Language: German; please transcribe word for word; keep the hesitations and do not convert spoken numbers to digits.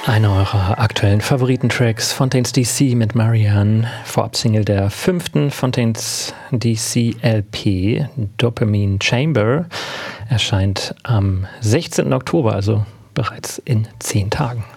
Einer eurer aktuellen Favoritentracks, Fontaines D C mit Marianne, Vorab-Single der fünften Fontaines D C L P, Dopamine Chamber, erscheint am sechzehnten Oktober, also bereits in zehn Tagen.